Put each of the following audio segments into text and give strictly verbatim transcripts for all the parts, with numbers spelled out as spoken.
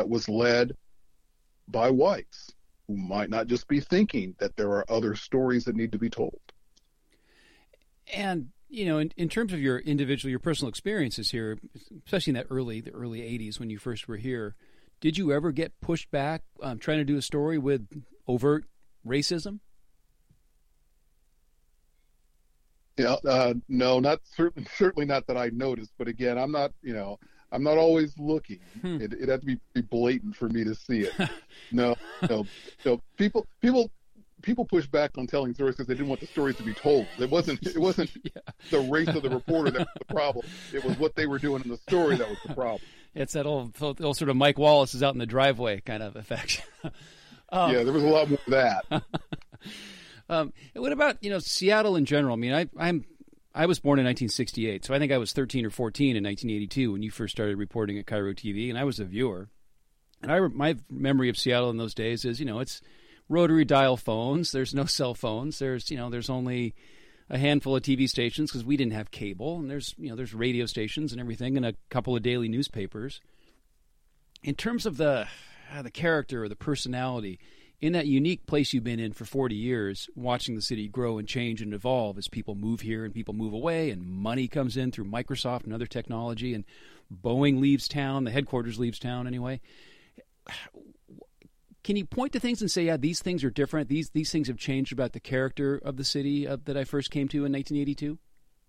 that was led by whites who might not just be thinking that there are other stories that need to be told. And, you know, in, in terms of your individual, your personal experiences here, especially in that early, the early eighties when you first were here, did you ever get pushed back um, trying to do a story with overt racism? Yeah, uh, no, not certainly, certainly not that I noticed. But again, I'm not, you know, I'm not always looking. Hmm. It, it had to be, be blatant for me to see it. no, no, no. People, people, people push back on telling stories because they didn't want the stories to be told. It wasn't, it wasn't yeah. the race of the reporter that was the problem. It was what they were doing in the story that was the problem. It's that old, old sort of Mike Wallace is out in the driveway kind of effect. um, yeah, there was a lot more of that. Um, what about, you know, Seattle in general? I mean, I, I'm, I was born in nineteen sixty-eight, so I think I was thirteen or fourteen in nineteen eighty-two when you first started reporting at K I R O T V, and I was a viewer. And I, my memory of Seattle in those days is, you know, it's rotary dial phones. There's no cell phones. There's, you know, there's only a handful of T V stations because we didn't have cable, and there's, you know, there's radio stations and everything, and a couple of daily newspapers. In terms of the uh, the character or the personality, in that unique place you've been in for forty years, watching the city grow and change and evolve as people move here and people move away and money comes in through Microsoft and other technology and Boeing leaves town, the headquarters leaves town anyway. Can you point to things and say, yeah, these things are different, these these things have changed about the character of the city uh, that I first came to in nineteen eighty-two?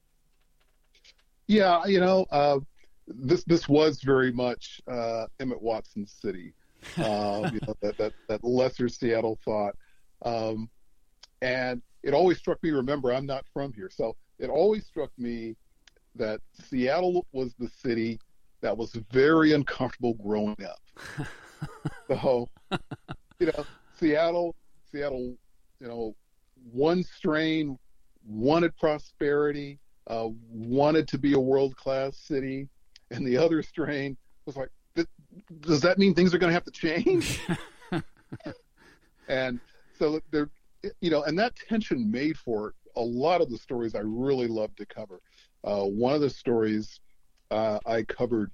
Yeah, you know, uh, this this was very much uh, Emmett Watson's city. um, you know, that, that, that lesser Seattle thought. Um, and it always struck me, remember, I'm not from here. So it always struck me that Seattle was the city that was very uncomfortable growing up. So, you know, Seattle, Seattle, you know, one strain wanted prosperity, uh, wanted to be a world-class city, and the other strain was like, does that mean things are going to have to change? And so there, you know, and that tension made for a lot of the stories I really love to cover. Uh, one of the stories uh, I covered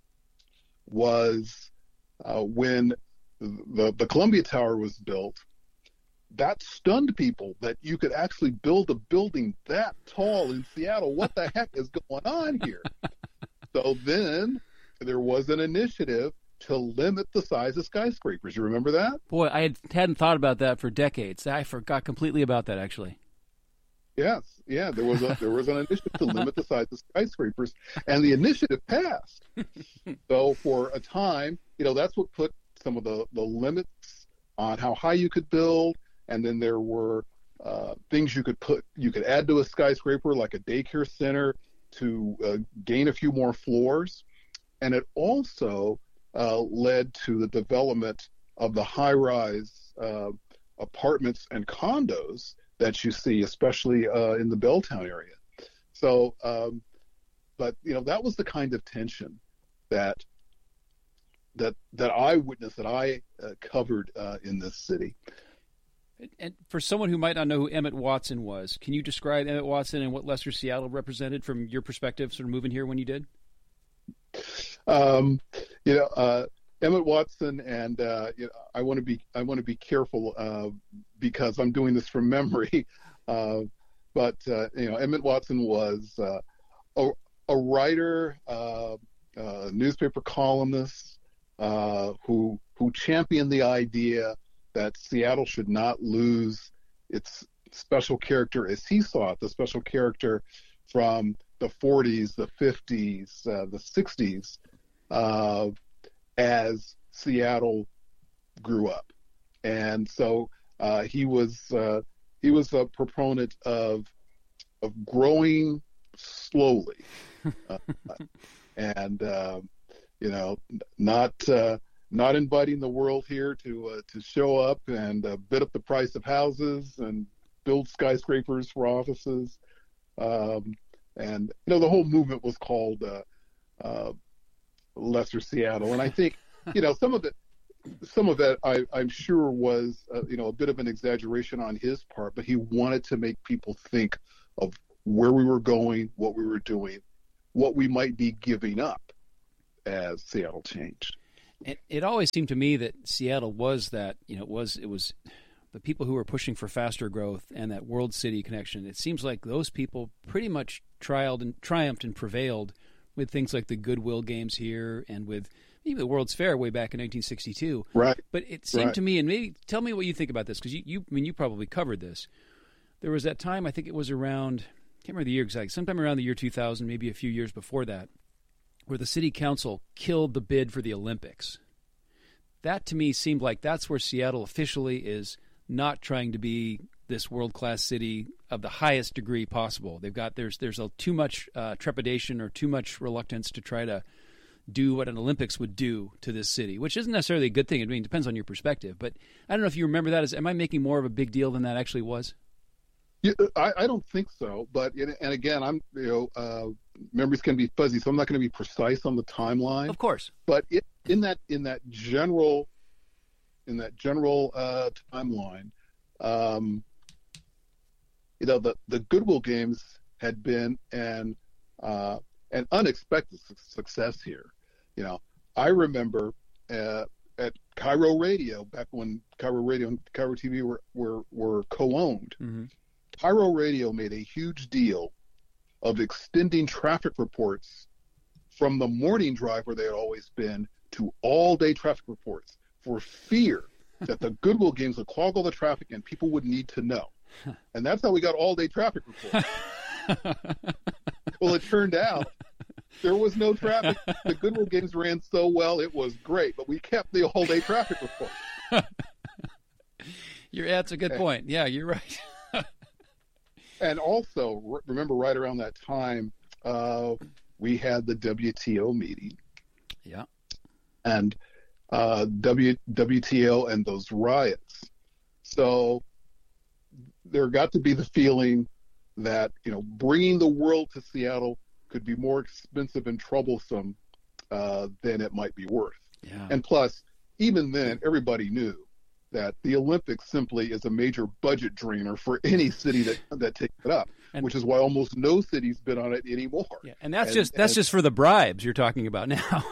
was uh, when the, the Columbia Tower was built. That stunned people that you could actually build a building that tall in Seattle. What the heck is going on here? So then there was an initiative to limit the size of skyscrapers. You remember that? Boy, I had, hadn't thought about that for decades. I forgot completely about that, actually. Yes, yeah, there was a there was an initiative to limit the size of skyscrapers, and the initiative passed. So for a time, you know, that's what put some of the, the limits on how high you could build, and then there were uh, things you could put you could add to a skyscraper, like a daycare center, to uh, gain a few more floors. And it also uh, led to the development of the high-rise uh, apartments and condos that you see, especially uh, in the Belltown area. So, um, but you know, that was the kind of tension that that that I witnessed, that I uh, covered uh, in this city. And for someone who might not know who Emmett Watson was, can you describe Emmett Watson and what Lesser Seattle represented from your perspective, sort of moving here when you did? Um, you know, uh, Emmett Watson, and uh, you know, I want to be I want to be careful uh, because I'm doing this from memory. Uh, but uh, you know, Emmett Watson was uh, a, a writer, uh, a newspaper columnist uh, who who championed the idea that Seattle should not lose its special character as he saw it, the special character from the forties, the fifties, uh, the sixties, uh, as Seattle grew up. And so uh, he was uh, he was a proponent of of growing slowly, uh, and uh, you know, not uh, not inviting the world here to uh, to show up and uh, bid up the price of houses and build skyscrapers for offices. Um, and you know, the whole movement was called uh, uh, Lesser Seattle. And I think, you know, some of it, some of that I, I'm sure was uh, you know, a bit of an exaggeration on his part, but he wanted to make people think of where we were going, what we were doing, what we might be giving up as Seattle changed. It, it always seemed to me that Seattle was that, you know, it was it was the people who were pushing for faster growth and that world city connection. It seems like those people pretty much trialed and triumphed and prevailed with things like the Goodwill Games here and with maybe the World's Fair way back in nineteen sixty-two. Right. But it seemed right. to me, and maybe tell me what you think about this, because you, you, I mean, you probably covered this. There was that time, I think it was around, I can't remember the year exactly, sometime around the year two thousand, maybe a few years before that, where the city council killed the bid for the Olympics. That to me seemed like that's where Seattle officially is not trying to be this world-class city of the highest degree possible. They've got there's there's a, too much uh, trepidation or too much reluctance to try to do what an Olympics would do to this city, which isn't necessarily a good thing. I mean, it depends on your perspective. But I don't know if you remember that. As, am I making more of a big deal than that actually was? Yeah, I, I don't think so. But and again, I'm you know uh, memories can be fuzzy, so I'm not going to be precise on the timeline. Of course. But it, in that in that general in that general uh, timeline, um, you know, the the Goodwill Games had been an uh, an unexpected su- success here. You know, I remember uh, at Cairo Radio back when Cairo Radio and Cairo T V were were, were co-owned. Mm-hmm. Cairo Radio made a huge deal of extending traffic reports from the morning drive where they had always been to all-day traffic reports for fear that the Goodwill Games would clog all the traffic and people would need to know. And that's how we got all-day traffic reports. Well, it turned out there was no traffic. The Goodwill Games ran so well, it was great, but we kept the all-day traffic report. You're, that's a good point. Yeah, you're right. And also, remember, right around that time, uh, we had the W T O meeting. Yeah. And uh, w, W T O and those riots. So there got to be the feeling that, you know, bringing the world to Seattle could be more expensive and troublesome uh, than it might be worth. Yeah. And plus, even then, everybody knew that the Olympics simply is a major budget drainer for any city that that takes it up, and, which is why almost no city's been on it anymore. Yeah, and that's and, just that's and, just for the bribes you're talking about now.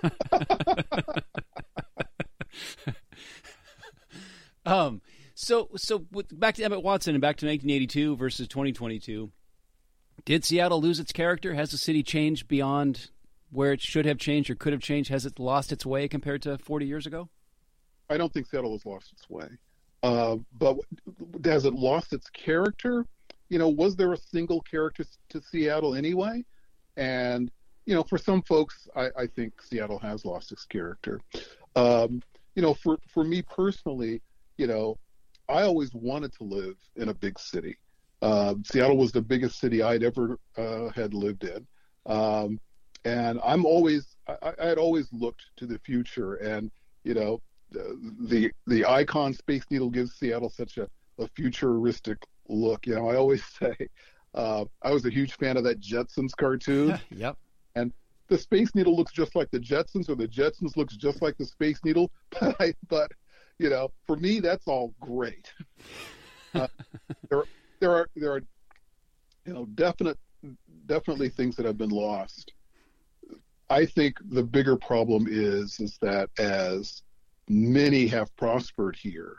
um. So so with, back to Emmett Watson and back to nineteen eighty-two versus twenty twenty-two. Did Seattle lose its character? Has the city changed beyond where it should have changed or could have changed? Has it lost its way compared to forty years ago? I don't think Seattle has lost its way. Uh, but has it lost its character? You know, was there a single character to Seattle anyway? And, you know, for some folks, I, I think Seattle has lost its character. Um, you know, for, for me personally, you know, I always wanted to live in a big city. Uh, Seattle was the biggest city I'd ever uh, had lived in. Um, and I'm always, I, I had always looked to the future and, you know, the the Icon Space Needle gives Seattle such a, a futuristic look. You know, I always say uh, I was a huge fan of that Jetsons cartoon. Yep. And the Space Needle looks just like the Jetsons, or the Jetsons looks just like the Space Needle. But, I, but you know, for me, that's all great. Uh, there, there are there are you know definite definitely things that have been lost. I think the bigger problem is is that as many have prospered here,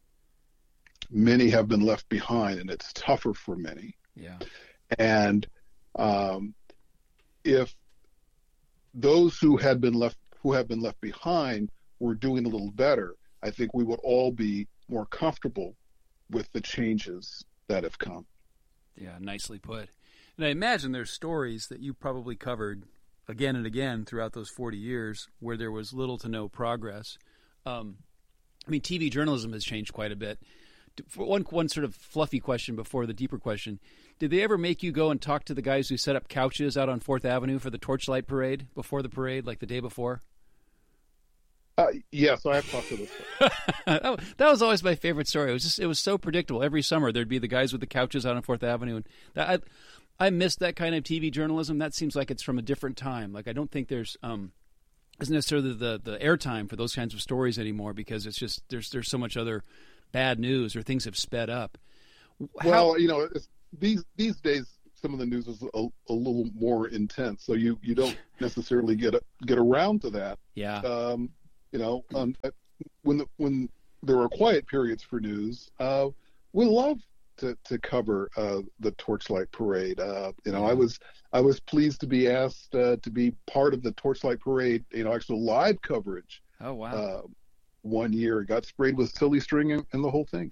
many have been left behind, and it's tougher for many. Yeah. And um, if those who had been left, who have been left behind, were doing a little better, I think we would all be more comfortable with the changes that have come. Yeah, nicely put. And I imagine there's stories that you probably covered again and again throughout those forty years where there was little to no progress. Um, I mean, T V journalism has changed quite a bit. For one, one sort of fluffy question before the deeper question. Did they ever make you go and talk to the guys who set up couches out on Fourth Avenue for the Torchlight Parade before the parade, like the day before? Uh, yes, I have talked to this. that, that was always my favorite story. It was just, it was so predictable. Every summer there'd be the guys with the couches out on Fourth Avenue, and that, I, I missed that kind of T V journalism. That seems like it's from a different time. Like I don't think there's um, isn't necessarily the the airtime for those kinds of stories anymore because it's just there's there's so much other bad news or things have sped up. How, well, you know, it's, these these days some of the news is a, a little more intense, so you, you don't necessarily get a, get around to that. Yeah. Um, you know, um, when the, when there are quiet periods for news, uh, we love to to cover uh, the Torchlight Parade. Uh, you know, Yeah. I was I was pleased to be asked uh, to be part of the Torchlight Parade. You know, actual live coverage. Oh wow. Uh, one year, it got sprayed with silly string and, and the whole thing.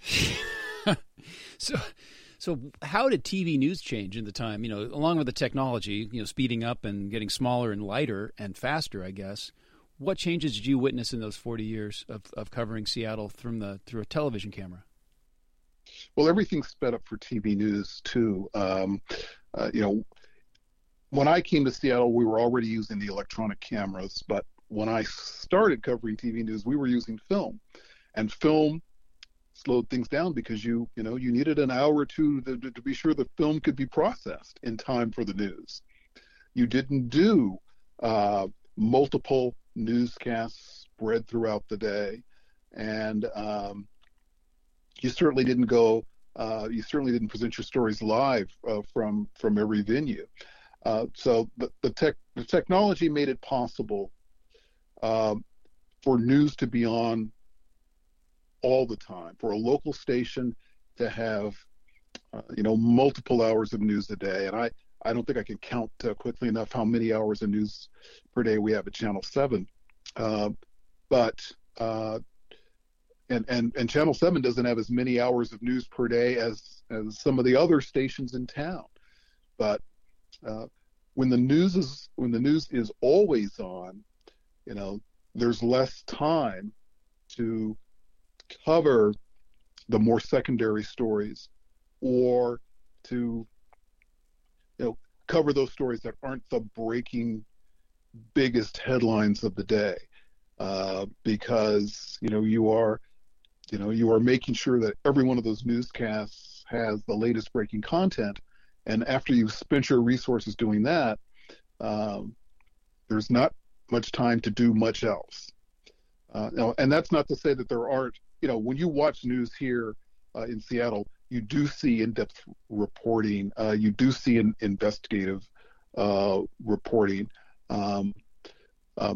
so, so how did T V news change in the time? You know, along with the technology, you know, speeding up and getting smaller and lighter and faster, I guess. What changes did you witness in those forty years of, of covering Seattle from the through a television camera? Well, everything's sped up for T V news too. Um, uh, you know, when I came to Seattle, we were already using the electronic cameras, but when I started covering T V news, we were using film, and film slowed things down because you, you know, you needed an hour or two to, to be sure the film could be processed in time for the news. You didn't do uh, multiple newscasts spread throughout the day, and um, you certainly didn't go. Uh, you certainly didn't present your stories live uh, from from every venue. Uh, so the the, tech, the technology made it possible um, for news to be on all the time, for a local station to have uh, you know multiple hours of news a day. And I I don't think I can count uh, quickly enough how many hours of news per day we have at Channel seven. Uh, but uh, And, and and Channel seven doesn't have as many hours of news per day as as some of the other stations in town. But uh, when the news is when the news is always on, you know, there's less time to cover the more secondary stories, or to you know cover those stories that aren't the breaking biggest headlines of the day, uh, because you know you are. You know, you are making sure that every one of those newscasts has the latest breaking content. And after you've spent your resources doing that, um, there's not much time to do much else. Uh, you know, and that's not to say that there aren't, you know, when you watch news here uh, in Seattle, you do see in-depth reporting. Uh, you do see an investigative uh, reporting. Um, uh,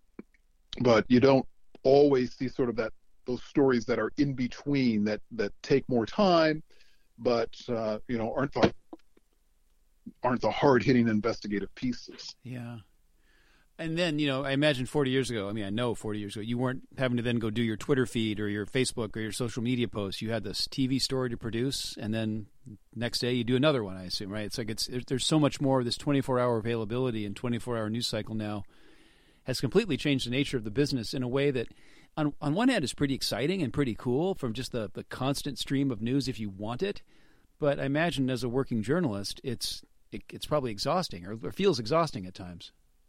but you don't always see sort of that those stories that are in between that, that take more time, but uh, you know aren't the aren't the hard hitting investigative pieces. Yeah, and then you know I imagine forty years ago. I mean, I know forty years ago you weren't having to then go do your Twitter feed or your Facebook or your social media posts. You had this T V story to produce, and then next day you do another one. I assume, right? It's like it's there's so much more. This twenty-four hour availability and twenty-four hour news cycle now has completely changed the nature of the business in a way that. On on one hand, it's pretty exciting and pretty cool from just the, the constant stream of news if you want it. But I imagine as a working journalist, it's it, it's probably exhausting or, or feels exhausting at times.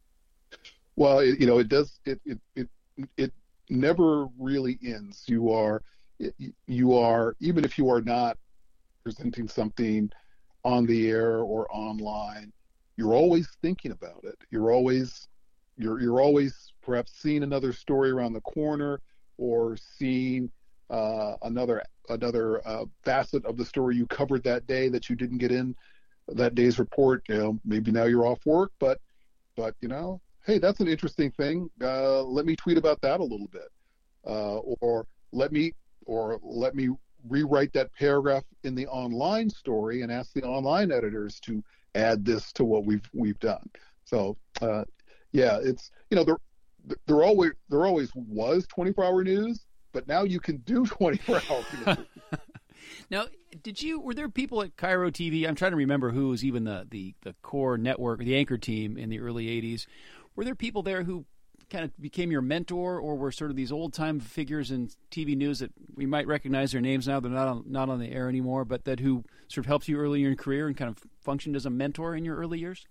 Well, it, you know, it does. It it it it never really ends. You are you are even if you are not presenting something on the air or online, you're always thinking about it. You're always you're you're always perhaps seeing another story around the corner, or seeing uh, another another uh, facet of the story you covered that day that you didn't get in that day's report. You know, maybe now you're off work, but but you know, hey, that's an interesting thing. Uh, let me tweet about that a little bit, uh, or let me or let me rewrite that paragraph in the online story and ask the online editors to add this to what we've we've done. So uh, yeah, it's you know there. There always there always was twenty-four hour news, but now you can do twenty-four hour news. Now, did you were there people at K I R O T V? I'm trying to remember who was even the, the, the core network, the anchor team in the early eighties. Were there people there who kind of became your mentor, or were sort of these old time figures in T V news that we might recognize their names now? They're not on, not on the air anymore, but that who sort of helped you early in your career and kind of functioned as a mentor in your early years?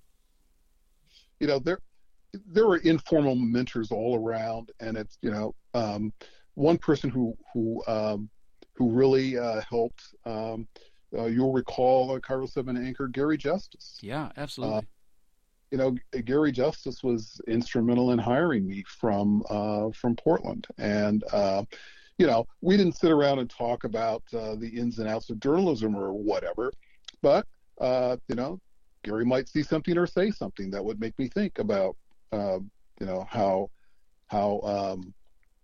You know, there. There were informal mentors all around, and it's you know um, one person who who um, who really uh, helped. Um, uh, you'll recall uh, K I R O seven anchor Gary Justice. Yeah, absolutely. Uh, you know, Gary Justice was instrumental in hiring me from uh, from Portland, and uh, you know we didn't sit around and talk about uh, the ins and outs of journalism or whatever, but uh, you know Gary might see something or say something that would make me think about. Uh, you know how how um,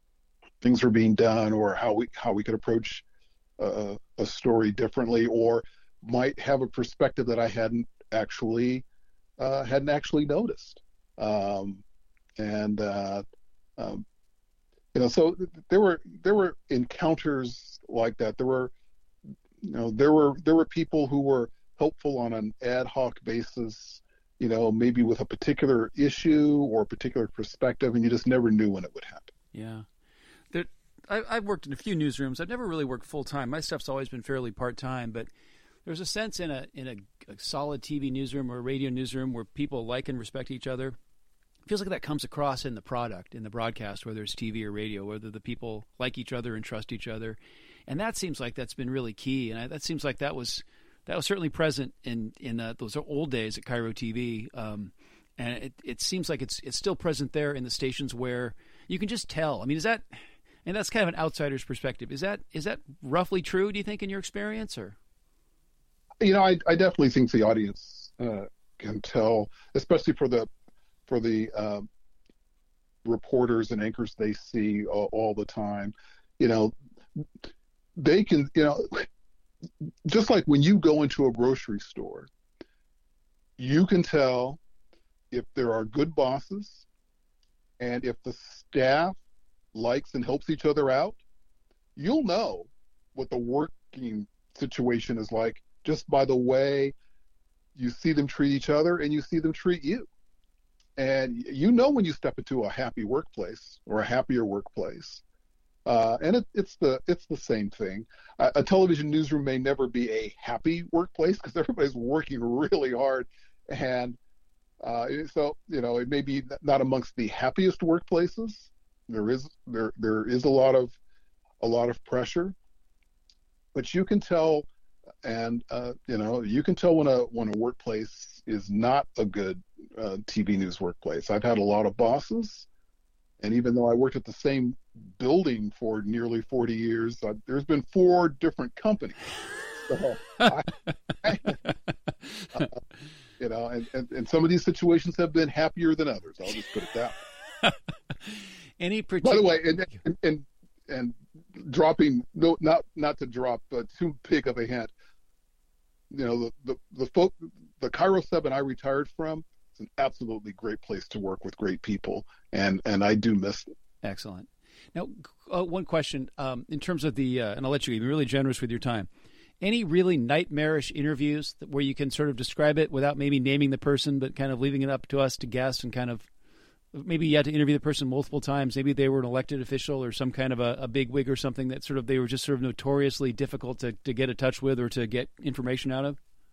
things were being done, or how we how we could approach uh, a story differently, or might have a perspective that I hadn't actually uh, hadn't actually noticed. Um, and uh, um, you know, so there were there were encounters like that. There were you know there were there were people who were helpful on an ad hoc basis, you know, maybe with a particular issue or a particular perspective, and you just never knew when it would happen. Yeah. There, I, I've worked in a few newsrooms. I've never really worked full time. My stuff's always been fairly part time, but there's a sense in a in a, a solid T V newsroom or a radio newsroom where people like and respect each other. It feels like that comes across in the product, in the broadcast, whether it's T V or radio, whether the people like each other and trust each other. And that seems like that's been really key. And I, that seems like that was that was certainly present in in uh, those old days at K I R O T V. Um, and it, it seems like it's it's still present there in the stations where you can just tell. I mean, is that, and that's kind of an outsider's perspective. Is that is that roughly true, do you think, in your experience? Or, you know, I, I definitely think the audience uh, can tell, especially for the for the uh, reporters and anchors they see all, all the time. You know, they can, you know, just like when you go into a grocery store, you can tell if there are good bosses and if the staff likes and helps each other out. You'll know what the working situation is like just by the way you see them treat each other and you see them treat you. And you know when you step into a happy workplace or a happier workplace. Uh, and it, it's the it's the same thing. A, a television newsroom may never be a happy workplace because everybody's working really hard, and uh, so you know it may be not amongst the happiest workplaces. There is there there is a lot of a lot of pressure, but you can tell, and uh, you know you can tell when a when a workplace is not a good uh, T V news workplace. I've had a lot of bosses, and even though I worked at the same building for nearly forty years, uh, there's been four different companies. So I, I, uh, you know, and, and, and some of these situations have been happier than others. I'll just put it that way. Any particular... By the way, and and and, and dropping no, not not to drop uh, too big of a hint. You know, the the the folk, the K I R O seven I retired from. It's an absolutely great place to work with great people, and and I do miss it. Excellent. Now, uh, one question um, in terms of the, uh, and I'll let you be really generous with your time. Any really nightmarish interviews that, where you can sort of describe it without maybe naming the person, but kind of leaving it up to us to guess, and kind of maybe you had to interview the person multiple times. Maybe they were an elected official or some kind of a, a big wig or something that sort of they were just sort of notoriously difficult to, to get in touch with or to get information out of.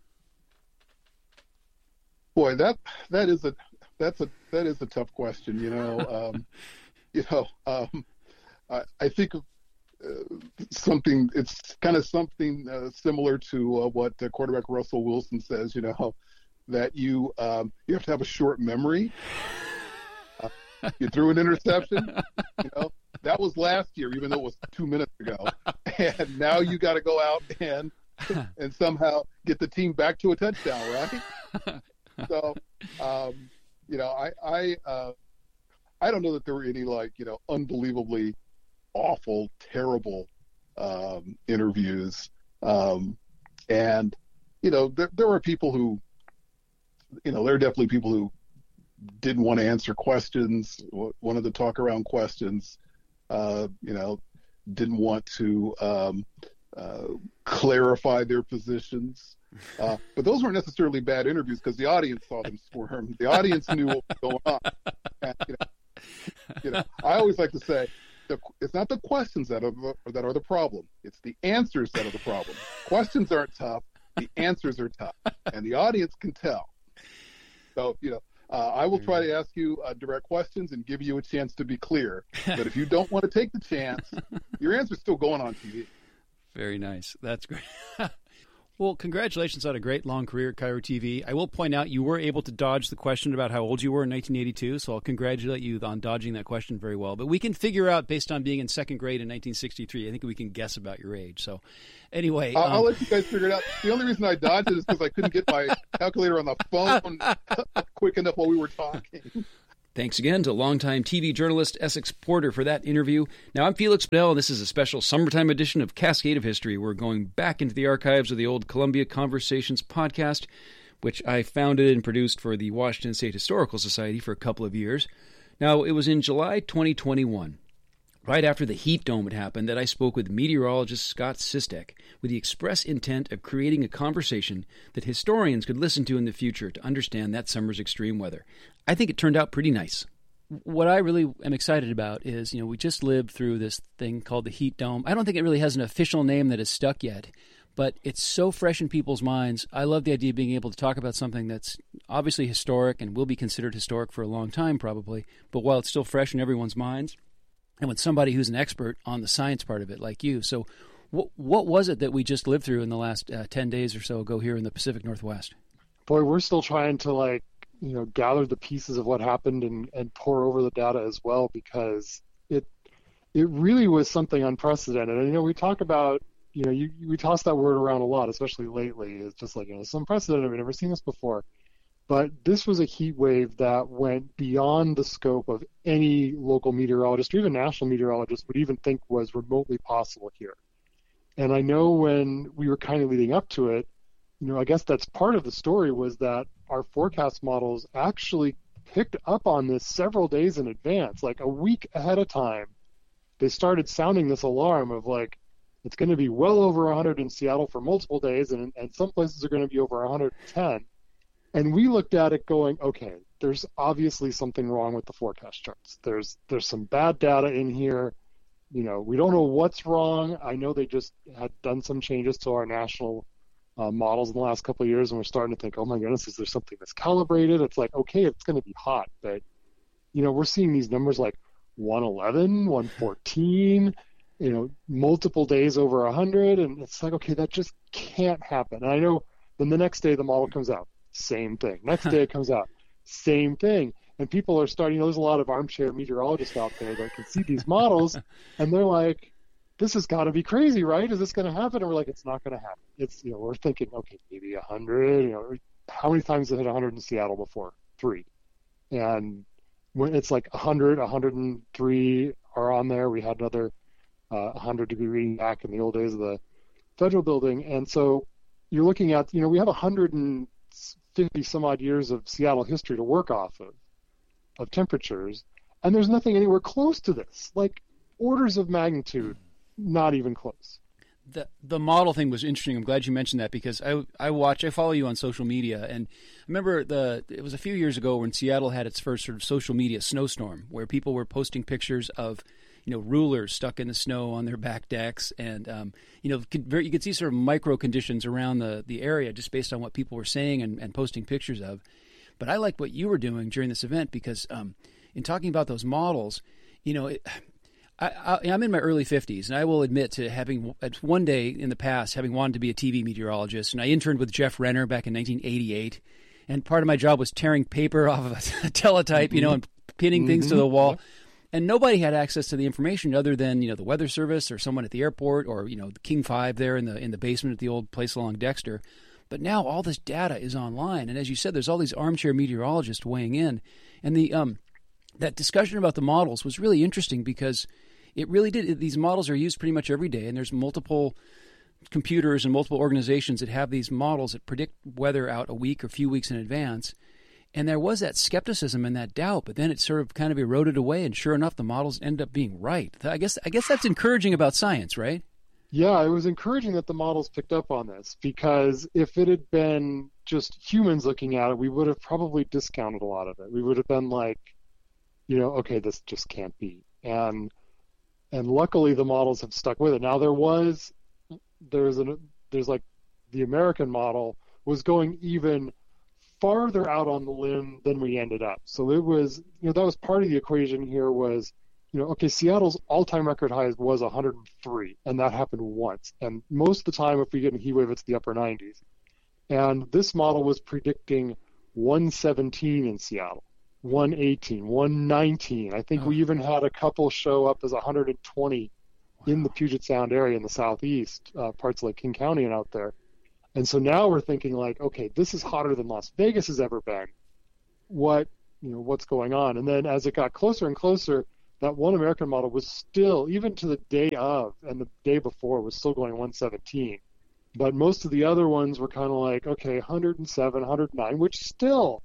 Boy, that that is a that's a that is a tough question. You know, um, you know, um, I, I think of uh, something. It's kind of something uh, similar to uh, what uh, quarterback Russell Wilson says. You know, that you um, you have to have a short memory. Uh, you threw an interception. You know, that was last year, even though it was two minutes ago, and now you got to go out and and somehow get the team back to a touchdown, right? So, um, you know, I I, uh, I don't know that there were any like you know unbelievably awful, terrible um, interviews, um, and you know there there were people who, you know, there are definitely people who didn't want to answer questions, wanted to talk around questions, uh, you know, didn't want to um, uh, clarify their positions. Uh, but those weren't necessarily bad interviews because the audience saw them squirm. The audience knew what was going on. And, you know, you know, I always like to say, the, it's not the questions that are the, that are the problem. It's the answers that are the problem. Questions aren't tough. The answers are tough, and the audience can tell. So, you know, uh, I will try to ask you uh, direct questions and give you a chance to be clear. But if you don't want to take the chance, your answer's still going on T V. Very nice. That's great. Well, congratulations on a great long career at K I R O T V. I will point out you were able to dodge the question about how old you were in nineteen eighty-two, so I'll congratulate you on dodging that question very well. But we can figure out, based on being in second grade in nineteen sixty-three, I think we can guess about your age. So anyway. I'll, um, I'll let you guys figure it out. The only reason I dodged it is because I couldn't get my calculator on the phone quick enough while we were talking. Thanks again to longtime T V journalist Essex Porter for that interview. Now, I'm Felix Bell, and this is a special summertime edition of Cascade of History. We're going back into the archives of the old Columbia Conversations podcast, which I founded and produced for the Washington State Historical Society for a couple of years. Now, it was in July twenty twenty-one, right after the heat dome had happened, that I spoke with meteorologist Scott Sistek with the express intent of creating a conversation that historians could listen to in the future to understand that summer's extreme weather. I think it turned out pretty nice. What I really am excited about is, you know, we just lived through this thing called the heat dome. I don't think it really has an official name that is stuck yet, but it's so fresh in people's minds. I love the idea of being able to talk about something that's obviously historic and will be considered historic for a long time probably, but while it's still fresh in everyone's minds, and with somebody who's an expert on the science part of it like you. So what what was it that we just lived through in the last uh, ten days or so ago here in the Pacific Northwest? Boy, we're still trying to like, you know, gather the pieces of what happened and, and pour over the data as well, because it it really was something unprecedented. And, you know, we talk about, you know, you, we toss that word around a lot, especially lately. It's just like, you know, it's unprecedented. We've never seen this before. But this was a heat wave that went beyond the scope of any local meteorologist or even national meteorologist would even think was remotely possible here. And I know when we were kind of leading up to it, you know, I guess that's part of the story was that our forecast models actually picked up on this several days in advance, like a week ahead of time. They started sounding this alarm of like, it's going to be well over one hundred in Seattle for multiple days, and, and some places are going to be over one hundred ten. And we looked at it going, okay, there's obviously something wrong with the forecast charts. There's there's some bad data in here. You know, we don't know what's wrong. I know they just had done some changes to our national uh, models in the last couple of years, and we're starting to think, oh my goodness, is there something that's calibrated? It's like, okay, it's going to be hot, but, you know, we're seeing these numbers like one eleven, one fourteen, you know, multiple days over one hundred, and it's like, okay, that just can't happen. And I know then the next day the model comes out. Same thing. Next day it comes out. Same thing. And people are starting, you know, there's a lot of armchair meteorologists out there that can see these models, and they're like, this has got to be crazy, right? Is this going to happen? And we're like, it's not going to happen. It's, you know, we're thinking, okay, maybe one hundred. You know, how many times has it hit one hundred in Seattle before? Three. And when it's like one hundred, one hundred three are on there. We had another uh, one hundred degree reading back in the old days of the federal building. And so you're looking at, you know, we have one hundred fifty some odd years of Seattle history to work off of, of temperatures, and there's nothing anywhere close to this. Like orders of magnitude, not even close. The the model thing was interesting. I'm glad you mentioned that because I I watch I follow you on social media, and I remember the it was a few years ago when Seattle had its first sort of social media snowstorm where people were posting pictures of, you know, rulers stuck in the snow on their back decks, and um, you know, you could see sort of micro conditions around the, the area just based on what people were saying and, and posting pictures of. But I liked what you were doing during this event because um, in talking about those models, you know, it, I, I, I'm in my early fifties, and I will admit to having one day in the past having wanted to be a T V meteorologist, and I interned with Jeff Renner back in nineteen eighty-eight, and part of my job was tearing paper off of a teletype, you know, and pinning mm-hmm. things to the wall. And nobody had access to the information other than, you know, the Weather Service or someone at the airport or, you know, the King Five there in the in the basement at the old place along Dexter. But now all this data is online, and as you said, there's all these armchair meteorologists weighing in, and the um that discussion about the models was really interesting because it really did. These models are used pretty much every day, and there's multiple computers and multiple organizations that have these models that predict weather out a week or a few weeks in advance. And there was that skepticism and that doubt, but then it sort of kind of eroded away, and sure enough, the models ended up being right. I guess I guess that's encouraging about science, right? Yeah, it was encouraging that the models picked up on this, because if it had been just humans looking at it, we would have probably discounted a lot of it. We would have been like, you know, okay, this just can't be. And and luckily the models have stuck with it. Now there was there's an there's like the American model was going even farther out on the limb than we ended up. So it was, you know, that was part of the equation here was, you know, okay, Seattle's all-time record high was one hundred three, and that happened once. And most of the time, if we get a heat wave, it's the upper nineties. And this model was predicting one seventeen in Seattle, one eighteen, one nineteen. I think oh. we even had a couple show up as one hundred twenty wow. in the Puget Sound area in the southeast, uh, parts like King County and out there. And so now we're thinking like, okay, this is hotter than Las Vegas has ever been. What you know, what's going on. And then as it got closer and closer, that one American model was still, even to the day of and the day before, was still going one seventeen. But most of the other ones were kind of like, okay, one oh seven, one oh nine, which still,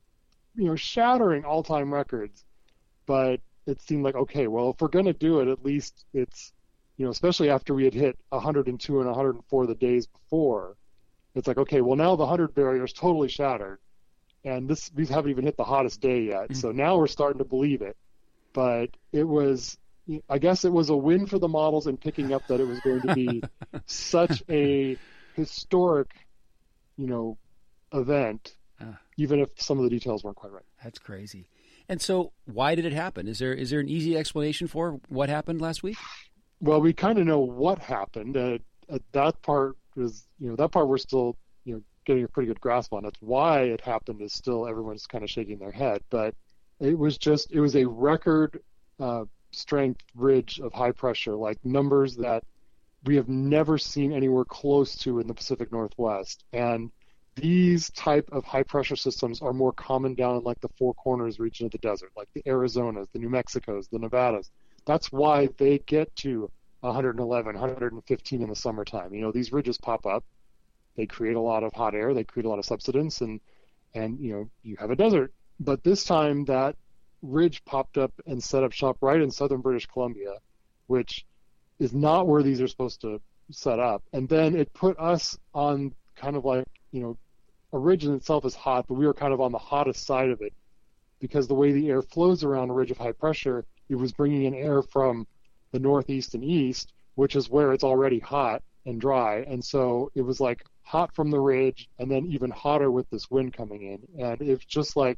you know, shattering all-time records. But it seemed like, okay, well, if we're going to do it, at least it's, you know, especially after we had hit one oh two and one oh four the days before, it's like, okay, well, now the one hundred barrier is totally shattered. And this, we haven't even hit the hottest day yet. Mm-hmm. So now we're starting to believe it. But it was, I guess it was a win for the models in picking up that it was going to be such a historic, you know, event, uh, even if some of the details weren't quite right. That's crazy. And so why did it happen? Is there is there an easy explanation for what happened last week? Well, we kind of know what happened. Uh, uh, that part was, you know, that part we're still, you know, getting a pretty good grasp on. It's why it happened is still everyone's kind of shaking their head. But it was just, it was a record uh, strength ridge of high pressure, like numbers that we have never seen anywhere close to in the Pacific Northwest. And these type of high pressure systems are more common down in like the Four Corners region of the desert, like the Arizonas, the New Mexicos, the Nevadas. That's why they get to one eleven, one fifteen in the summertime. You know, these ridges pop up, they create a lot of hot air, they create a lot of subsidence, and and you know, you have a desert. But this time that ridge popped up and set up shop right in southern British Columbia, which is not where these are supposed to set up. And then it put us on kind of like, you know, a ridge in itself is hot, but we were kind of on the hottest side of it because the way the air flows around a ridge of high pressure, it was bringing in air from the northeast and east, which is where it's already hot and dry. And so it was like hot from the ridge and then even hotter with this wind coming in. And it's just like,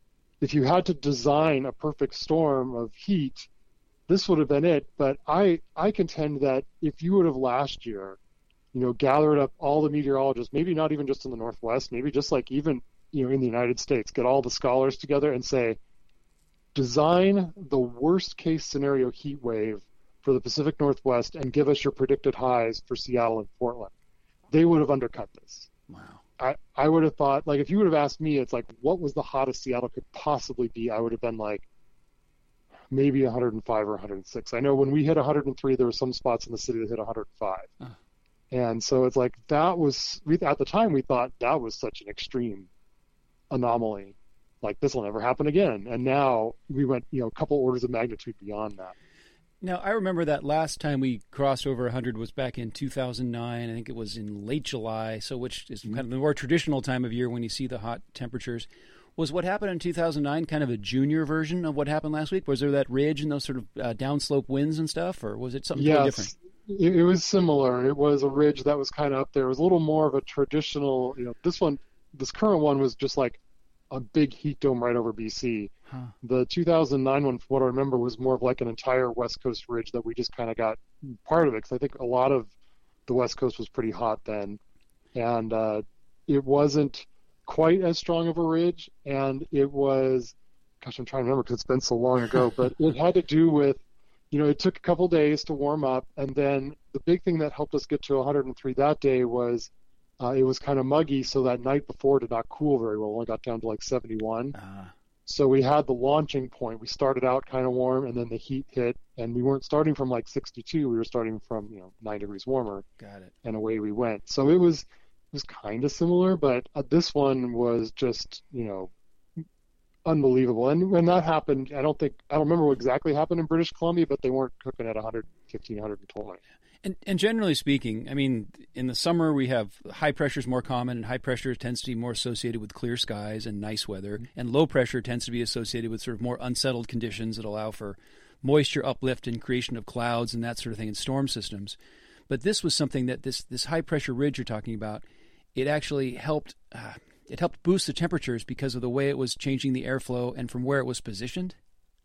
if you had to design a perfect storm of heat, this would have been it. But I, I contend that if you would have last year, you know, gathered up all the meteorologists, maybe not even just in the Northwest, maybe just like even, you know, in the United States, get all the scholars together and say, design the worst case scenario heat wave for the Pacific Northwest and give us your predicted highs for Seattle and Portland. They would have undercut this. Wow. I, I would have thought, like, if you would have asked me, it's like, what was the hottest Seattle could possibly be? I would have been like, maybe one oh five or one oh six. I know when we hit one oh three, there were some spots in the city that hit one oh five. Uh. And so it's like, that was, we, at the time, we thought that was such an extreme anomaly. Like, this will never happen again. And now we went, you know, a couple orders of magnitude beyond that. Now, I remember that last time we crossed over one hundred was back in two thousand nine. I think it was in late July, so which is kind of the more traditional time of year when you see the hot temperatures. Was what happened in two thousand nine kind of a junior version of what happened last week? Was there that ridge and those sort of uh, downslope winds and stuff, or was it something yes, totally different? It, it was similar. It was a ridge that was kind of up there. It was a little more of a traditional, you know, this one, this current one was just like a big heat dome right over B C. Huh. The two thousand nine one, from what I remember, was more of like an entire West Coast ridge that we just kind of got part of it, because I think a lot of the West Coast was pretty hot then. And uh, it wasn't quite as strong of a ridge, and it was, gosh, I'm trying to remember because it's been so long ago, but it had to do with, you know, it took a couple days to warm up, and then the big thing that helped us get to one oh three that day was uh, it was kind of muggy, so that night before did not cool very well. It only got down to like seventy-one. Uh. So we had the launching point. We started out kind of warm, and then the heat hit, and we weren't starting from like sixty-two. We were starting from, you know, nine degrees warmer. Got it. And away we went. So it was it was kind of similar, but uh, this one was just, you know, unbelievable. And when that happened, I don't think I don't remember what exactly happened in British Columbia, but they weren't cooking at one fifteen, one twenty. And, and generally speaking, I mean, in the summer we have high pressure is more common, and high pressure tends to be more associated with clear skies and nice weather, and low pressure tends to be associated with sort of more unsettled conditions that allow for moisture uplift and creation of clouds and that sort of thing in storm systems. But this was something that this this high pressure ridge you're talking about, it actually helped uh, it helped boost the temperatures because of the way it was changing the airflow and from where it was positioned.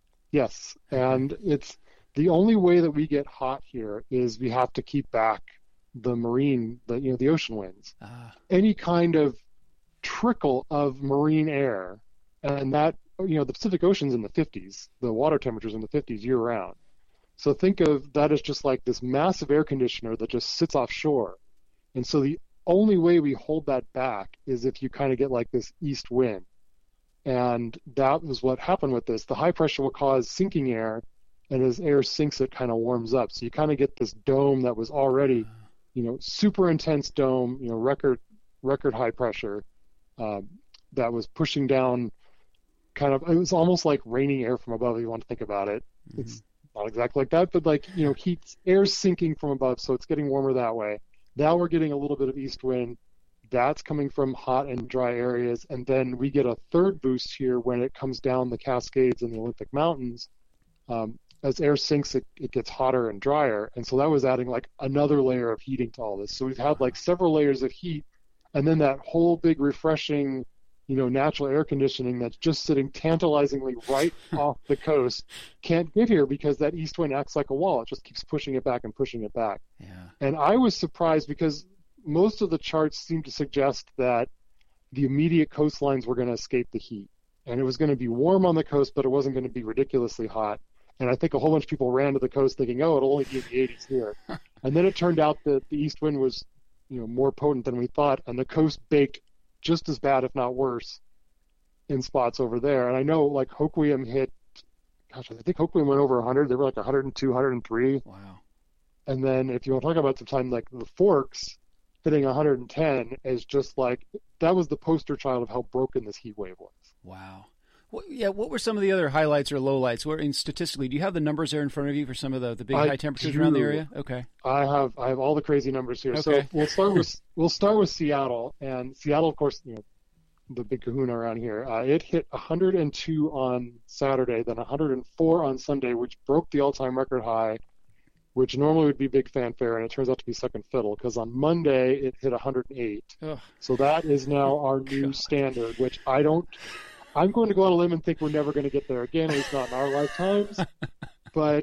Yes, and it's the only way that we get hot here is we have to keep back the marine, the you know, the ocean winds. Ah. Any kind of trickle of marine air, and that, you know, the Pacific Ocean's in the fifties, the water temperature's in the fifties year round. So think of that as just like this massive air conditioner that just sits offshore. And so the only way we hold that back is if you kind of get like this east wind. And that was what happened with this. The high pressure will cause sinking air, and as air sinks, it kind of warms up. So you kind of get this dome that was already, you know, super intense dome, you know, record record high pressure um, that was pushing down kind of, it was almost like raining air from above if you want to think about it. Mm-hmm. It's not exactly like that, but like, you know, heat, air's sinking from above, so it's getting warmer that way. Now we're getting a little bit of east wind. That's coming from hot and dry areas. And then we get a third boost here when it comes down the Cascades and the Olympic Mountains. Um, as air sinks, it, it gets hotter and drier. And so that was adding like another layer of heating to all this. So we've had like several layers of heat, and then that whole big refreshing, you know, natural air conditioning that's just sitting tantalizingly right off the coast can't get here because that east wind acts like a wall. It just keeps pushing it back and pushing it back. Yeah. And I was surprised because most of the charts seem to suggest that the immediate coastlines were going to escape the heat. And it was going to be warm on the coast, but it wasn't going to be ridiculously hot. And I think a whole bunch of people ran to the coast thinking, oh, it'll only be in the eighties here. And then it turned out that the east wind was, you know, more potent than we thought, and the coast baked just as bad, if not worse, in spots over there. And I know, like, Hoquiam hit, gosh, I think Hoquiam went over one hundred. They were like one hundred two, one hundred three. Wow. And then if you want to talk about some time, like the Forks hitting one hundred ten is just like, that was the poster child of how broken this heat wave was. Wow. Well, yeah, what were some of the other highlights or lowlights? Where, in statistically, do you have the numbers there in front of you for some of the, the big I high temperatures do. around the area? Okay. I have I have all the crazy numbers here. Okay. So we'll start with we'll start with Seattle, and Seattle, of course, you know, the big kahuna around here. Uh, it hit one hundred two on Saturday, then one hundred four on Sunday, which broke the all-time record high, which normally would be big fanfare, and it turns out to be second fiddle because on Monday it hit one hundred eight. Ugh. So that is now our new God. standard, which I don't. I'm going to go on a limb and think we're never going to get there again, at least not in our lifetimes. But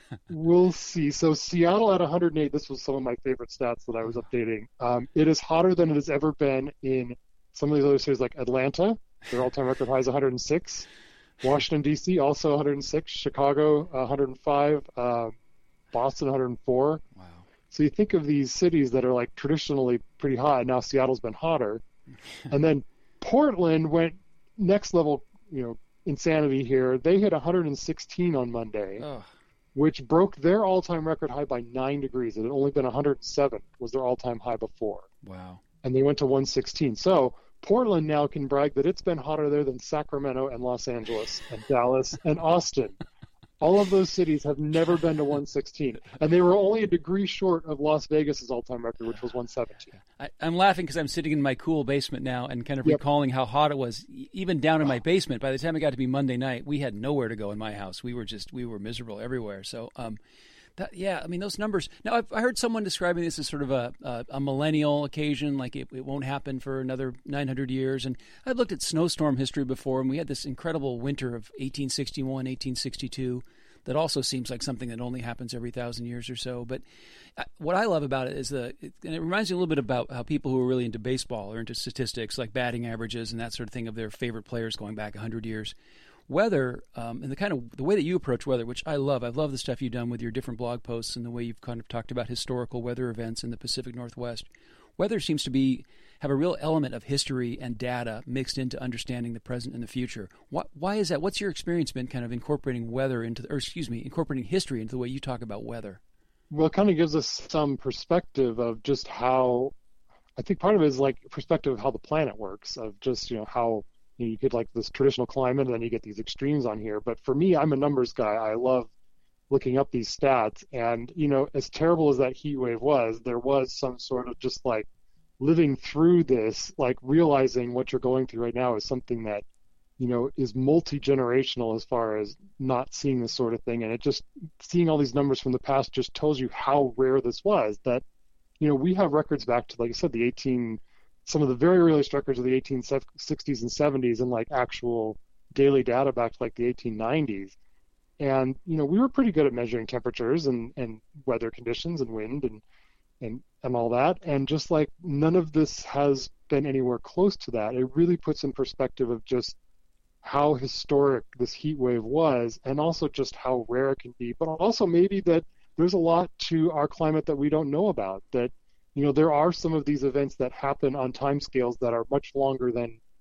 we'll see. So Seattle at one hundred eight, this was some of my favorite stats that I was updating. Um, it is hotter than it has ever been in some of these other cities like Atlanta. Their all-time record high is one hundred six. Washington, D C, also one hundred six. Chicago, one hundred five. Uh, Boston, one hundred four. Wow. So you think of these cities that are like traditionally pretty hot. Now Seattle's been hotter. And then Portland went next level, you know, insanity here. They hit one hundred sixteen on Monday, Ugh. which broke their all-time record high by nine degrees. It had only been one hundred seven was their all-time high before. Wow. And they went to one hundred sixteen. So Portland now can brag that it's been hotter there than Sacramento and Los Angeles and Dallas and Austin. All of those cities have never been to one hundred sixteen, and they were only a degree short of Las Vegas's all-time record, which was one hundred seventeen. I, I'm laughing because I'm sitting in my cool basement now and kind of Yep. recalling how hot it was, even down in my basement. By the time it got to be Monday night, we had nowhere to go in my house. We were just we were miserable everywhere. So, um, that yeah, I mean those numbers. Now I've, I heard someone describing this as sort of a a, a millennial occasion, like it, it won't happen for another nine hundred years. And I've looked at snowstorm history before, and we had this incredible winter of eighteen sixty-one, eighteen sixty-two. That also seems like something that only happens every thousand years or so. But what I love about it is the, and it reminds me a little bit about how people who are really into baseball or into statistics like batting averages and that sort of thing of their favorite players going back one hundred years. Weather, um, and the kind of the way that you approach weather, which I love. I love the stuff you've done with your different blog posts and the way you've kind of talked about historical weather events in the Pacific Northwest. Weather seems to be have a real element of history and data mixed into understanding the present and the future. Why, why is that? What's your experience been kind of incorporating weather into, or excuse me, incorporating history into the way you talk about weather? Well, it kind of gives us some perspective of just how, I think part of it is like perspective of how the planet works, of just, you know, how you, know, you get like this traditional climate and then you get these extremes on here. But for me, I'm a numbers guy. I love looking up these stats. And, you know, as terrible as that heat wave was, there was some sort of just like living through this, like realizing what you're going through right now is something that, you know, is multi-generational as far as not seeing this sort of thing. And it just, seeing all these numbers from the past just tells you how rare this was. That, you know, we have records back to, like I said, the eighteen, some of the very earliest records of the eighteen sixties and seventies and like actual daily data back to like the eighteen nineties. And, you know, we were pretty good at measuring temperatures and, and weather conditions and wind and, and, and all that. And just like none of this has been anywhere close to that. It really puts in perspective of just how historic this heat wave was and also just how rare it can be, but also maybe that there's a lot to our climate that we don't know about, that, you know, there are some of these events that happen on timescales that are much longer than,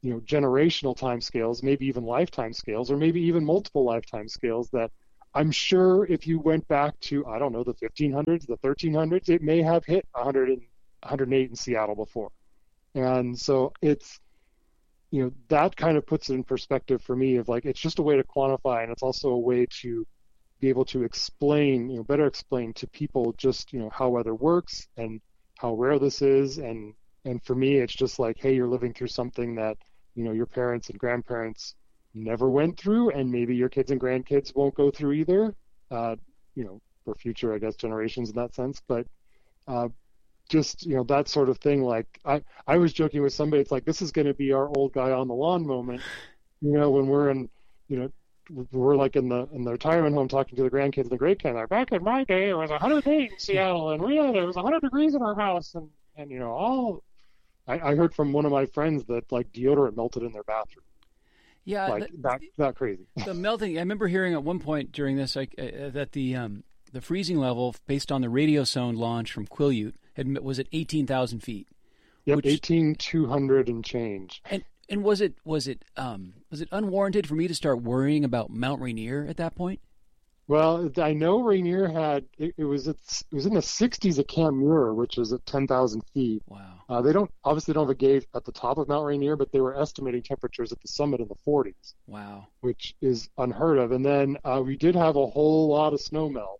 you know, generational time scales, maybe even lifetime scales, or maybe even multiple lifetime scales that I'm sure if you went back to, I don't know, the fifteen hundreds, the thirteen hundreds, it may have hit one hundred and one hundred eight in Seattle before. And so it's, you know, that kind of puts it in perspective for me of like, it's just a way to quantify, and it's also a way to be able to explain, you know, better explain to people just, you know, how weather works and how rare this is. And, and for me, it's just like, hey, you're living through something that, you know, your parents and grandparents never went through, and maybe your kids and grandkids won't go through either, uh, you know, for future, I guess, generations in that sense. But uh, just, you know, that sort of thing. Like I, I was joking with somebody, it's like, this is going to be our old guy on the lawn moment, you know, when we're in, you know, we're like in the in the retirement home talking to the grandkids and the great kids. Like, back in my day, it was one hundred eight in Seattle, and we had, it was one hundred degrees in our house, and, and you know, all. I, I heard from one of my friends that like deodorant melted in their bathroom. Yeah, like that, that, that crazy. The melting. I remember hearing at one point during this like, uh, that the um, the freezing level based on the radiosonde launch from Quileute had, was at eighteen thousand feet. Yep, which, eighteen two hundred and change. And and was it was it um, was it unwarranted for me to start worrying about Mount Rainier at that point? Well, I know Rainier had it, it was it's, it was in the sixties at Camp Muir, which is at ten thousand feet. Wow. Uh, they don't obviously don't have a gauge at the top of Mount Rainier, but they were estimating temperatures at the summit in the forties. Wow. Which is unheard of. And then uh, we did have a whole lot of snow melt.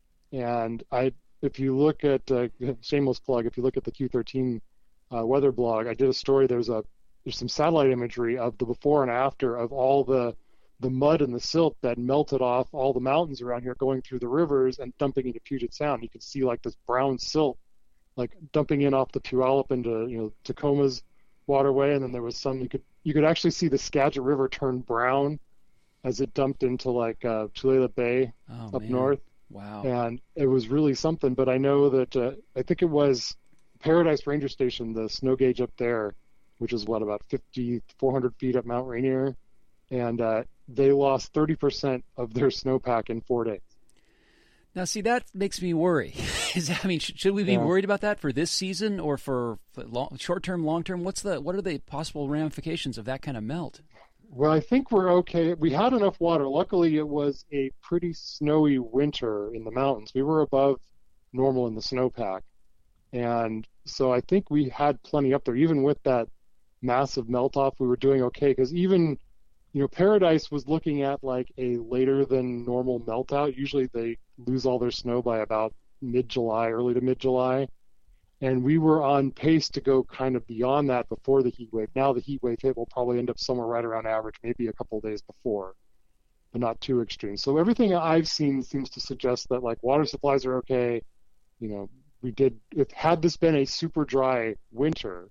And I, if you look at uh, shameless plug, if you look at the Q thirteen uh, weather blog, I did a story. There's a there's some satellite imagery of the before and after of all the the mud and the silt that melted off all the mountains around here going through the rivers and dumping into Puget Sound. You could see like this brown silt like dumping in off the Puyallup into, you know, Tacoma's waterway, and then there was some you could you could actually see the Skagit River turn brown as it dumped into like uh, Tulalip Bay oh, up man. north. Wow. And it was really something. But I know that uh, I think it was Paradise Ranger Station, the snow gauge up there, which is what, about fifty, four hundred feet up Mount Rainier, and uh, they lost thirty percent of their snowpack in four days. Now, see, that makes me worry. Is I mean, should, should we be yeah. worried about that for this season or for, for long, short-term, long-term? What's the what are the possible ramifications of that kind of melt? Well, I think we're okay. We had enough water. Luckily, it was a pretty snowy winter in the mountains. We were above normal in the snowpack, and so I think we had plenty up there. Even with that massive melt-off, we were doing okay, because even, you know, Paradise was looking at like a later than normal melt-out. Usually they lose all their snow by about mid-July, early to mid-July. And we were on pace to go kind of beyond that before the heat wave. Now the heat wave hit will probably end up somewhere right around average, maybe a couple of days before, but not too extreme. So everything I've seen seems to suggest that like water supplies are okay. You know, we did, if had this been a super dry winter,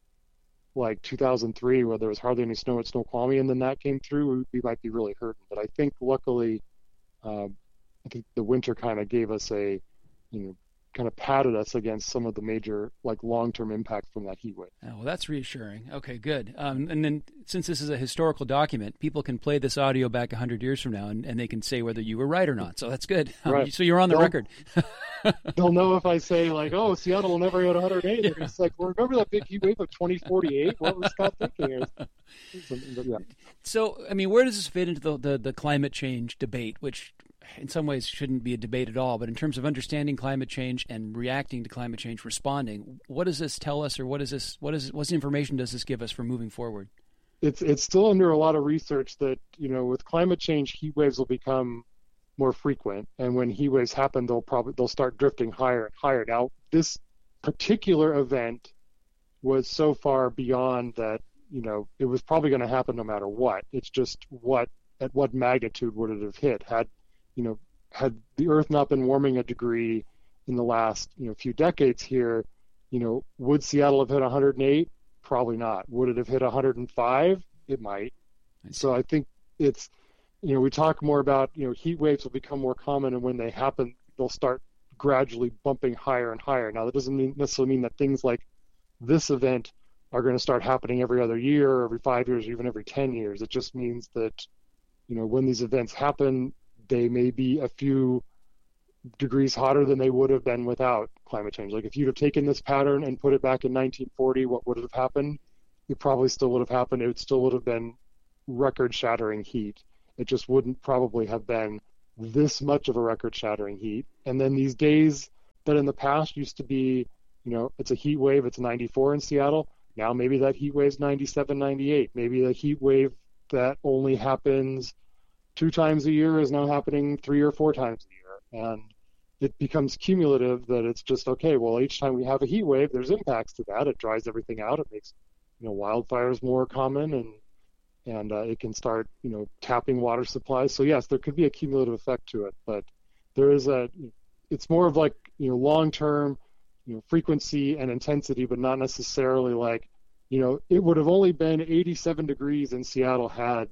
like two thousand three, where there was hardly any snow at Snoqualmie, and then that came through, we, we might be really hurting. But I think luckily, um, I think the winter kind of gave us a, you know, kind of patted us against some of the major like long-term impacts from that heat wave. Oh, well, that's reassuring. Okay, good. Um, and then since this is a historical document, people can play this audio back one hundred years from now, and, and they can say whether you were right or not. So that's good. Um, right. So you're on the they'll, record. They'll know if I say like, oh, Seattle will never hit one hundred eight. Yeah. It's like, well, remember that big heat wave of twenty forty-eight? What was Scott thinking? Yeah. So, I mean, where does this fit into the, the, the climate change debate, which in some ways shouldn't be a debate at all, but in terms of understanding climate change and reacting to climate change, responding, what does this tell us, or what is this, what is, what information does this give us for moving forward? It's it's still under a lot of research that, you know, with climate change, heat waves will become more frequent, and when heat waves happen, they'll probably they'll start drifting higher and higher. Now, this particular event was so far beyond that, you know, it was probably going to happen no matter what. It's just what at what magnitude would it have hit had you know, had the Earth not been warming a degree in the last, you know, few decades here, you know, would Seattle have hit one hundred eight? Probably not. Would it have hit one hundred five? It might. I so I think it's, you know, we talk more about, you know, heat waves will become more common, and when they happen, they'll start gradually bumping higher and higher. Now, that doesn't mean, necessarily mean that things like this event are going to start happening every other year, or every five years, or even every ten years. It just means that, you know, when these events happen, they may be a few degrees hotter than they would have been without climate change. Like if you'd have taken this pattern and put it back in nineteen forty, what would have happened? it probably still would have happened. It still would have been record-shattering heat. It just wouldn't probably have been this much of a record-shattering heat. And then these days that in the past used to be, you know, it's a heat wave, it's ninety-four in Seattle. Now maybe that heat wave's ninety-seven, ninety-eight. Maybe the heat wave that only happens two times a year is now happening three or four times a year. And it becomes cumulative that it's just, okay, well, each time we have a heat wave, there's impacts to that. It dries everything out. It makes, you know, wildfires more common, and and uh, it can start, you know, tapping water supplies. So yes, there could be a cumulative effect to it, but there is a, it's more of like, you know, long-term, you know, frequency and intensity, but not necessarily like, you know, it would have only been eighty-seven degrees in Seattle had,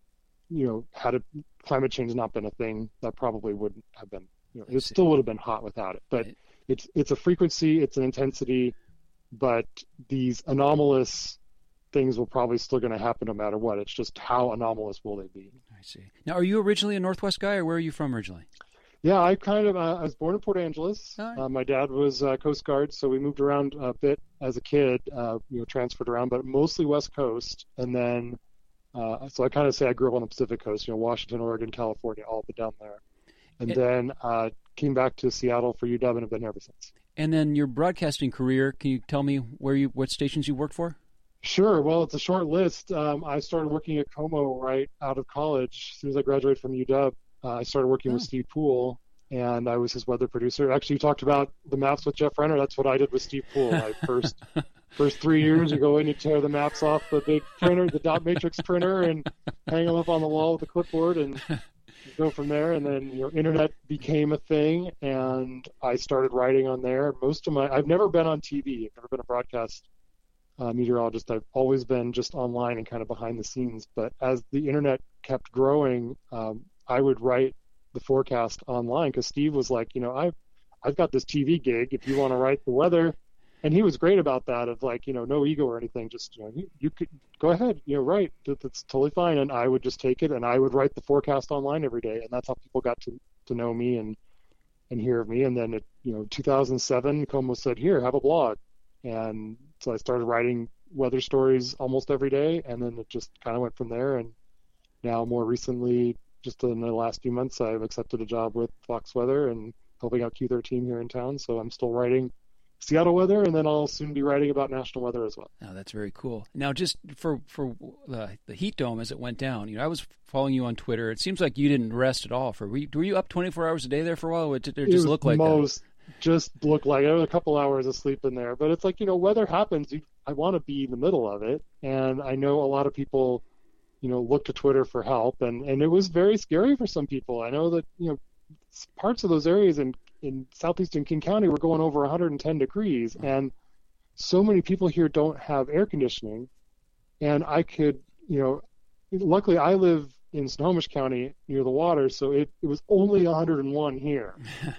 you know, had a, climate change not been a thing. That probably wouldn't have been, you know, it still would have been hot without it. But Right. it's it's a frequency, it's an intensity, but these anomalous things will probably still going to happen no matter what. It's just how anomalous will they be. I see. Now, are you originally a Northwest guy, or where are you from originally? Yeah, I kind of, uh, I was born in Port Angeles. All right. Uh, my dad was uh, Coast Guard, so we moved around a bit as a kid, uh, you know, transferred around, but mostly West Coast. And then, uh, so I kind of say I grew up on the Pacific Coast, you know, Washington, Oregon, California, all but down there. And It- then uh, came back to Seattle for U W and have been here ever since. And then your broadcasting career, can you tell me where you, what stations you worked for? Sure. Well, it's a short list. Um, I started working at KOMO right out of college. As soon as I graduated from U W, uh, I started working Oh. with Steve Poole, and I was his weather producer. Actually, you talked about the maps with Jeff Renner. That's what I did with Steve Poole. I first first three years, you go in, you tear the maps off the big printer, the dot matrix printer, and hang them up on the wall with a clipboard, and go from there. And then, you know, internet became a thing, and I started writing on there. Most of my, I've never been on T V. I've never been a broadcast uh, meteorologist. I've always been just online and kind of behind the scenes. But as the internet kept growing, um, I would write the forecast online because Steve was like, you know, I've I've got this T V gig. If you want to write the weather, and he was great about that. Of like, you know, no ego or anything. Just, you know, you, you could go ahead, you know, write. That, that's totally fine. And I would just take it and I would write the forecast online every day. And that's how people got to to know me and and hear of me. And then, it, you know, two thousand seven, KOMO said, here, have a blog. And so I started writing weather stories almost every day. And then it just kind of went from there. And now more recently, just in the last few months, I've accepted a job with Fox Weather and helping out Q thirteen here in town. So I'm still writing Seattle weather, and then I'll soon be writing about national weather as well. Oh, that's very cool. Now, just for for uh, the heat dome as it went down, you know, I was following you on Twitter. It seems like you didn't rest at all. For were you, were you up twenty-four hours a day there for a while? Or did it just look like most, that? Just looked like there was a couple hours of sleep in there, but it's like, you know, weather happens. You, I want to be in the middle of it, and I know a lot of people, you know, look to Twitter for help, and and it was very scary for some people. I know that, you know, parts of those areas in in southeastern King County were going over one hundred ten degrees, and so many people here don't have air conditioning. And I could, you know, luckily I live in Snohomish County near the water, so it, it was only one hundred one here.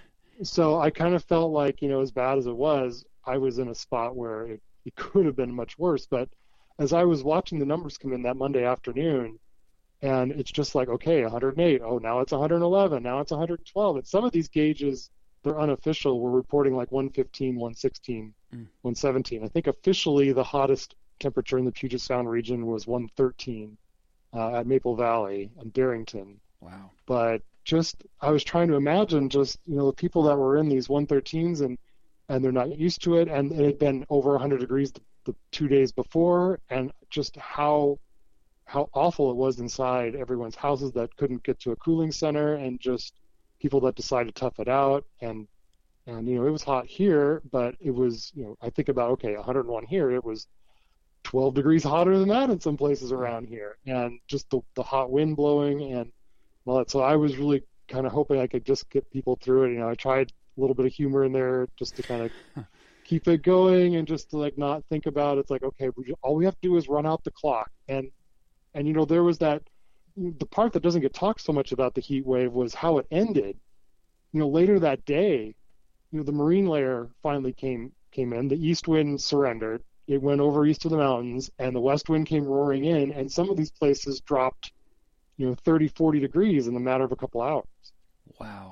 So I kind of felt like, you know, as bad as it was, I was in a spot where it, it could have been much worse. But as I was watching the numbers come in that Monday afternoon, and it's just like, okay, one hundred eight, oh, now it's one hundred eleven, now it's one hundred twelve. And some of these gauges, they're unofficial. We're reporting like one fifteen, one sixteen, Mm. one seventeen. I think officially the hottest temperature in the Puget Sound region was one thirteen uh, at Maple Valley and Darrington. Wow. But just, I was trying to imagine just, you know, the people that were in these one thirteens and, and they're not used to it. And it had been over one hundred degrees the, the two days before, and just how how awful it was inside everyone's houses that couldn't get to a cooling center, and just people that decided to tough it out. And, and, you know, it was hot here, but it was, you know, I think about, okay, one hundred one here, it was twelve degrees hotter than that in some places around here. And just the, the hot wind blowing and all that. So I was really kind of hoping I could just get people through it. You know, I tried a little bit of humor in there just to kind of keep it going and just to like not think about it. It's like, okay, we, all we have to do is run out the clock. And, and, you know, there was that, the part that doesn't get talked so much about the heat wave was how it ended. You know, later that day, you know, the marine layer finally came came in. The east wind surrendered. It went over east of the mountains, and the west wind came roaring in, and some of these places dropped, you know, thirty, forty degrees in the matter of a couple hours. Wow.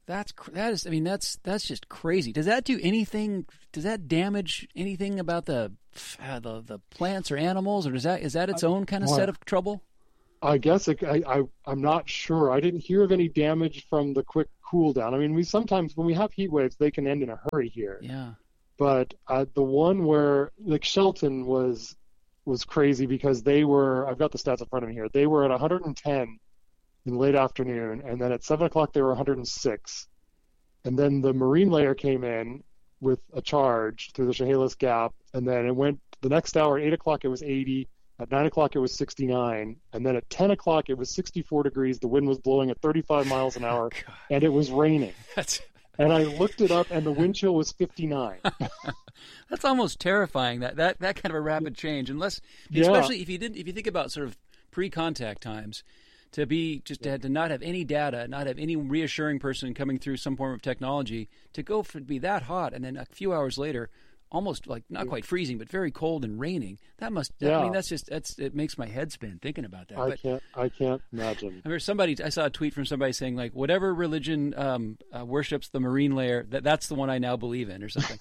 That's that is. I mean, that's that's just crazy. Does that do anything? Does that damage anything about the uh, the the plants or animals, or does that is that its own kind of well, set of trouble? I guess it, I, I I'm not sure. I didn't hear of any damage from the quick cool down. I mean, we sometimes when we have heat waves, they can end in a hurry here. Yeah. But uh, the one where like Shelton was was crazy because they were. I've got the stats in front of me here. They were at one hundred ten. In late afternoon, and then at seven o'clock they were one hundred six, and then the marine layer came in with a charge through the Chehalis Gap, and then it went the next hour at eight o'clock it was eighty, at nine o'clock it was sixty-nine, and then at ten o'clock it was sixty-four degrees, the wind was blowing at thirty-five miles an hour, oh, and it was raining. That's... And I looked it up, and the wind chill was fifty-nine. That's almost terrifying. That that that kind of a rapid change, unless yeah. especially if you didn't if you think about sort of pre-contact times. To be just to, to not have any data, not have any reassuring person coming through some form of technology, to go for to be that hot, and then a few hours later, almost like not quite freezing, but very cold and raining. That must. Yeah. I mean, that's just that's it makes my head spin thinking about that. I but, can't. I can't imagine. I remember somebody. I saw a tweet from somebody saying like, whatever religion um, uh, worships the marine layer, that that's the one I now believe in, or something.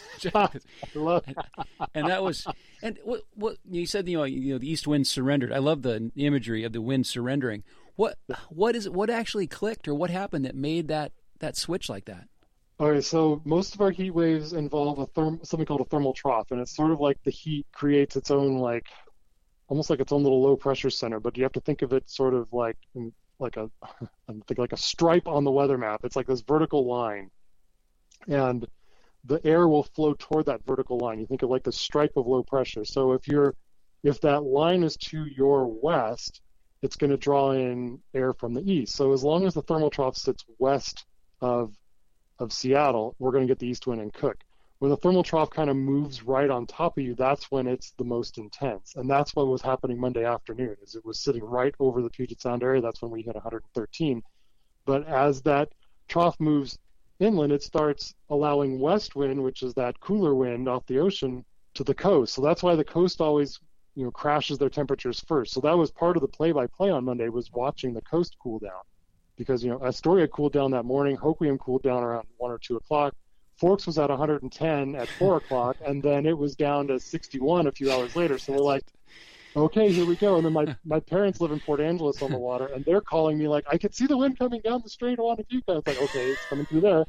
and, and that was. And what what you said, you know, you know, the east wind surrendered. I love the imagery of the wind surrendering. What what is it? What actually clicked, or what happened that made that, that switch like that? Okay, so most of our heat waves involve a therm, something called a thermal trough, and it's sort of like the heat creates its own like, almost like its own little low pressure center. But you have to think of it sort of like like a I think like a stripe on the weather map. It's like this vertical line, and the air will flow toward that vertical line. You think of like the stripe of low pressure. So if you're, if that line is to your west, it's going to draw in air from the east. So as long as the thermal trough sits west of of Seattle, we're going to get the east wind and Cook. When the thermal trough kind of moves right on top of you, that's when it's the most intense. And that's what was happening Monday afternoon, is it was sitting right over the Puget Sound area. That's when we hit one hundred thirteen. But as that trough moves inland, it starts allowing west wind, which is that cooler wind off the ocean, to the coast. So that's why the coast always, you know, crashes their temperatures first. So that was part of the play-by-play on Monday, was watching the coast cool down, because, you know, Astoria cooled down that morning, Hoquiam cooled down around one or two o'clock, Forks was at one hundred ten at four o'clock, and then it was down to sixty-one a few hours later. So we're like, okay, here we go. And then my, my parents live in Port Angeles on the water, and they're calling me like, I could see the wind coming down the Strait of Juan de Fuca. It's like, okay, it's coming through there.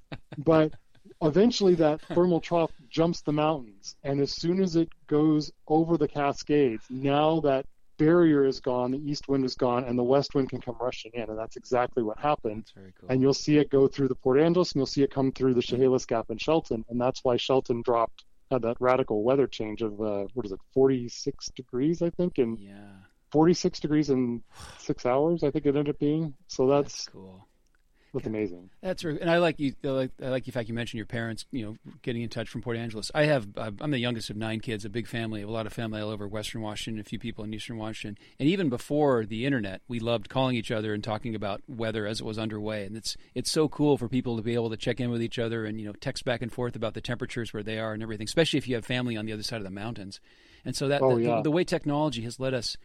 But eventually that thermal trough jumps the mountains, and as soon as it goes over the Cascades, now that barrier is gone, the east wind is gone, and the west wind can come rushing in, and that's exactly what happened. That's very cool. And you'll see it go through the Port Angeles, and you'll see it come through the Chehalis Gap and Shelton, and that's why Shelton dropped, had that radical weather change of, uh, what is it, forty-six degrees, I think, and yeah. forty-six degrees in six hours, I think it ended up being. So that's, that's cool. That's amazing. That's right. And I like you. I like, I like the fact you mentioned your parents, you know, getting in touch from Port Angeles. I have. I'm the youngest of nine kids. A big family. I have a lot of family all over Western Washington. A few people in Eastern Washington. And even before the internet, we loved calling each other and talking about weather as it was underway. And it's it's so cool for people to be able to check in with each other and, you know, text back and forth about the temperatures where they are and everything. Especially if you have family on the other side of the mountains. And so that oh, the, yeah. the, the way technology has let us.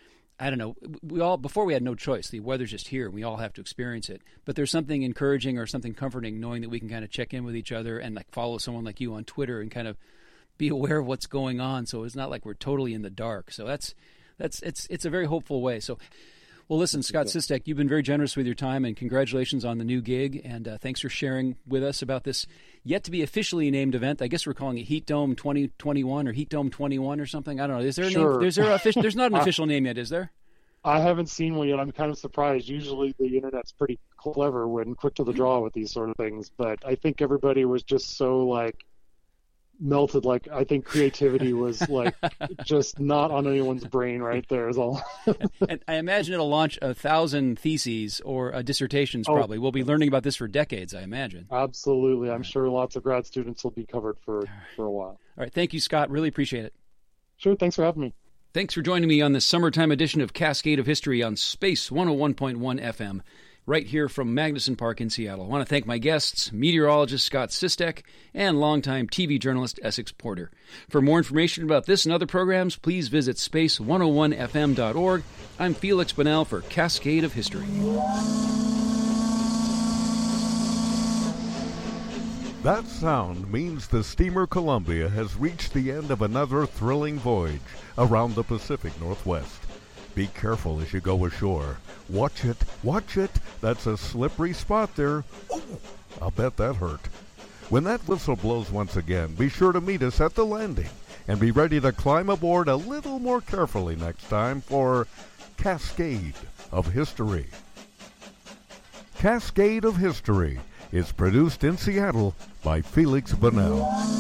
I don't know. We all before we had no choice. The weather's just here. We all have to experience it. But there's something encouraging or something comforting knowing that we can kind of check in with each other and like follow someone like you on Twitter and kind of be aware of what's going on. So it's not like we're totally in the dark. So that's that's it's it's a very hopeful way. So, well, listen, Scott Sistek, you've been very generous with your time, and congratulations on the new gig. And uh, thanks for sharing with us about this yet to be officially named event. I guess we're calling it Heat Dome twenty twenty-one or Heat Dome twenty-one or something. I don't know. Is there a sure. name? There's there a, there's not an official name yet, is there? I haven't seen one yet. I'm kind of surprised. Usually the internet's pretty clever when quick to the draw with these sort of things, but I think everybody was just so like melted. Like I think creativity was like just not on anyone's brain right there is all. And I imagine it'll launch a thousand theses or uh, dissertations probably. Oh, we'll be learning about this for decades, I imagine. Absolutely. I'm sure lots of grad students will be covered for, for a while. All right. Thank you, Scott. Really appreciate it. Sure. Thanks for having me. Thanks for joining me on this summertime edition of Cascade of History on Space one oh one point one F M, right here from Magnuson Park in Seattle. I want to thank my guests, meteorologist Scott Sistek and longtime T V journalist Essex Porter. For more information about this and other programs, please visit space one oh one f m dot org. I'm Felix Bunnell for Cascade of History. That sound means the steamer Columbia has reached the end of another thrilling voyage around the Pacific Northwest. Be careful as you go ashore. Watch it, watch it. That's a slippery spot there. Oh, I'll bet that hurt. When that whistle blows once again, be sure to meet us at the landing and be ready to climb aboard a little more carefully next time for Cascade of History. Cascade of History is produced in Seattle by Felix Bunnell.